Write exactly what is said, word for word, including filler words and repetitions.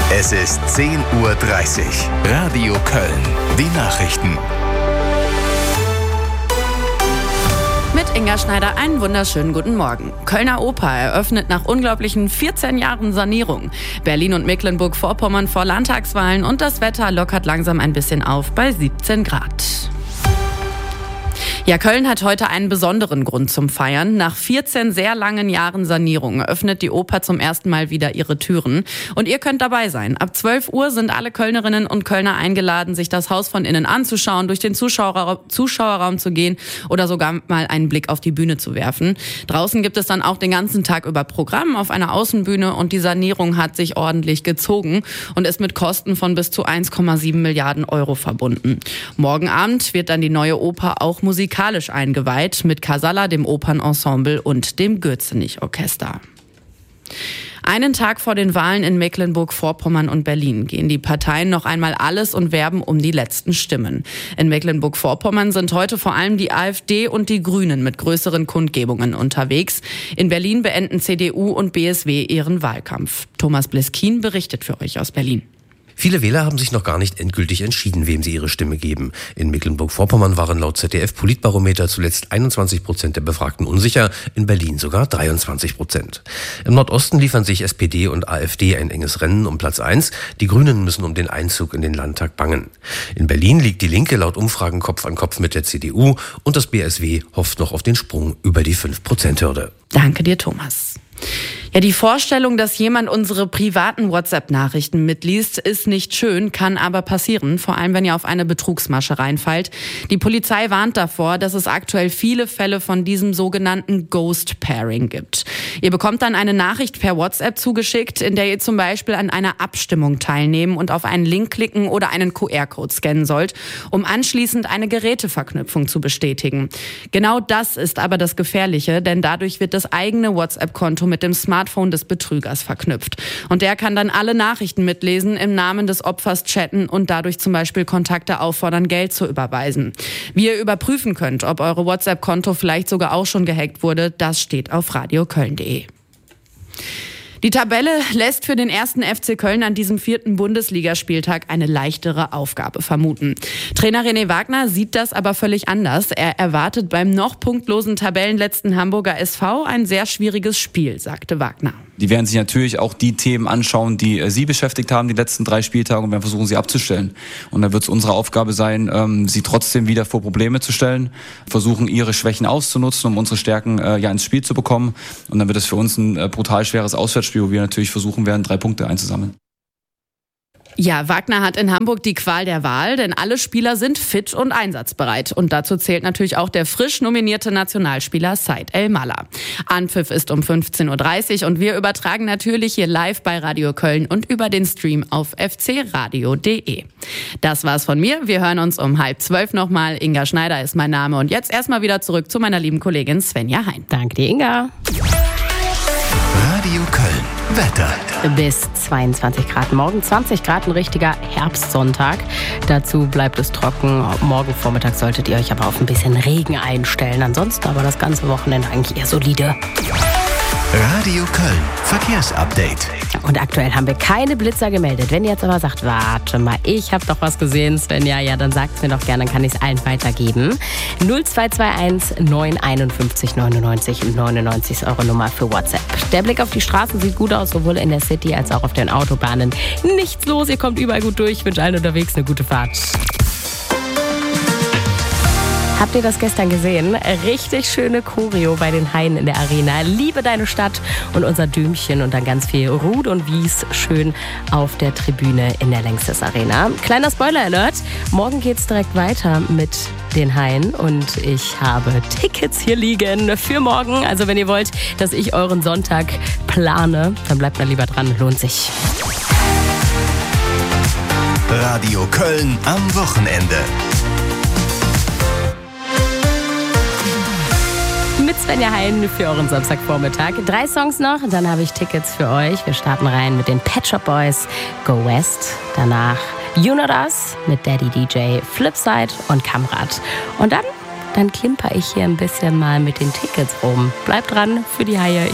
Es ist zehn Uhr dreißig. Radio Köln. Die Nachrichten. Mit Inga Schneider einen wunderschönen guten Morgen. Kölner Oper eröffnet nach unglaublichen vierzehn Jahren Sanierung. Berlin und Mecklenburg-Vorpommern vor Landtagswahlen und das Wetter lockert langsam ein bisschen auf bei siebzehn Grad. Ja, Köln hat heute einen besonderen Grund zum Feiern. Nach vierzehn sehr langen Jahren Sanierung öffnet die Oper zum ersten Mal wieder ihre Türen. Und ihr könnt dabei sein. Ab zwölf Uhr sind alle Kölnerinnen und Kölner eingeladen, sich das Haus von innen anzuschauen, durch den Zuschauerraum, Zuschauerraum zu gehen oder sogar mal einen Blick auf die Bühne zu werfen. Draußen gibt es dann auch den ganzen Tag über Programm auf einer Außenbühne und die Sanierung hat sich ordentlich gezogen und ist mit Kosten von bis zu eins Komma sieben Milliarden Euro verbunden. Morgen Abend wird dann die neue Oper auch musikalisch eingeweiht mit Casalla, dem Opernensemble und dem Gürzenich-Orchester. Einen Tag vor den Wahlen in Mecklenburg-Vorpommern und Berlin gehen die Parteien noch einmal alles und werben um die letzten Stimmen. In Mecklenburg-Vorpommern sind heute vor allem die AfD und die Grünen mit größeren Kundgebungen unterwegs. In Berlin beenden C D U und B S W ihren Wahlkampf. Thomas Bliskin berichtet für euch aus Berlin. Viele Wähler haben sich noch gar nicht endgültig entschieden, wem sie ihre Stimme geben. In Mecklenburg-Vorpommern waren laut Z D F-Politbarometer zuletzt einundzwanzig Prozent der Befragten unsicher, in Berlin sogar dreiundzwanzig Prozent. Im Nordosten liefern sich S P D und AfD ein enges Rennen um Platz eins. Die Grünen müssen um den Einzug in den Landtag bangen. In Berlin liegt die Linke laut Umfragen Kopf an Kopf mit der C D U und das B S W hofft noch auf den Sprung über die fünf Prozent Hürde. Danke dir, Thomas. Ja, die Vorstellung, dass jemand unsere privaten WhatsApp-Nachrichten mitliest, ist nicht schön, kann aber passieren, vor allem wenn ihr auf eine Betrugsmasche reinfallt. Die Polizei warnt davor, dass es aktuell viele Fälle von diesem sogenannten Ghost-Pairing gibt. Ihr bekommt dann eine Nachricht per WhatsApp zugeschickt, in der ihr zum Beispiel an einer Abstimmung teilnehmen und auf einen Link klicken oder einen Q R-Code scannen sollt, um anschließend eine Geräteverknüpfung zu bestätigen. Genau das ist aber das Gefährliche, denn dadurch wird das eigene WhatsApp-Konto mit dem Smartphone des Betrügers verknüpft. Und der kann dann alle Nachrichten mitlesen, im Namen des Opfers chatten und dadurch zum Beispiel Kontakte auffordern, Geld zu überweisen. Wie ihr überprüfen könnt, ob eure WhatsApp-Konto vielleicht sogar auch schon gehackt wurde, das steht auf radioköln punkt de. Die Tabelle lässt für den ersten F C Köln an diesem vierten Bundesligaspieltag eine leichtere Aufgabe vermuten. Trainer René Wagner sieht das aber völlig anders. Er erwartet beim noch punktlosen Tabellenletzten Hamburger S V ein sehr schwieriges Spiel, sagte Wagner. Die werden sich natürlich auch die Themen anschauen, die äh, Sie beschäftigt haben, die letzten drei Spieltage, und werden versuchen, sie abzustellen. Und dann wird es unsere Aufgabe sein, ähm, sie trotzdem wieder vor Probleme zu stellen, versuchen, ihre Schwächen auszunutzen, um unsere Stärken äh, ja ins Spiel zu bekommen. Und dann wird es für uns ein äh, brutal schweres Auswärtsspiel, wo wir natürlich versuchen werden, drei Punkte einzusammeln. Ja, Wagner hat in Hamburg die Qual der Wahl, denn alle Spieler sind fit und einsatzbereit. Und dazu zählt natürlich auch der frisch nominierte Nationalspieler Said El-Mallah. Anpfiff ist um fünfzehn Uhr dreißig und wir übertragen natürlich hier live bei Radio Köln und über den Stream auf f c radio punkt de. Das war's von mir. Wir hören uns um halb zwölf nochmal. Inga Schneider ist mein Name. Und jetzt erstmal wieder zurück zu meiner lieben Kollegin Svenja Hein. Danke dir, Inga. Radio Köln. Wetter. Bis zweiundzwanzig Grad. Morgen zwanzig Grad, ein richtiger Herbstsonntag. Dazu bleibt es trocken. Morgen Vormittag solltet ihr euch aber auf ein bisschen Regen einstellen. Ansonsten aber das ganze Wochenende eigentlich eher solide. Radio Köln. Verkehrsupdate. Und aktuell haben wir keine Blitzer gemeldet. Wenn ihr jetzt aber sagt, warte mal, ich habe doch was gesehen, Svenja, ja, dann sagt es mir doch gerne, dann kann ich es allen weitergeben. null zwei zwei eins neun einundfünfzig neunundneunzig neunundneunzig ist eure Nummer für WhatsApp. Der Blick auf die Straßen sieht gut aus, sowohl in der City als auch auf den Autobahnen. Nichts los, ihr kommt überall gut durch. Ich wünsche allen unterwegs eine gute Fahrt. Habt ihr das gestern gesehen? Richtig schöne Choreo bei den Haien in der Arena. Liebe deine Stadt und unser Dümchen und dann ganz viel Rud und Wies schön auf der Tribüne in der Längstes Arena. Kleiner Spoiler-Alert, morgen geht's direkt weiter mit den Haien und ich habe Tickets hier liegen für morgen. Also wenn ihr wollt, dass ich euren Sonntag plane, dann bleibt mal lieber dran, lohnt sich. Radio Köln am Wochenende. Mit Svenja Hein für euren Samstagvormittag. Drei Songs noch, dann habe ich Tickets für euch. Wir starten rein mit den Pet Shop Boys, Go West. Danach You Not Us mit Daddy D J, Flipside und Kamrat. Und dann, dann klimper ich hier ein bisschen mal mit den Tickets rum. Bleibt dran für die Haie.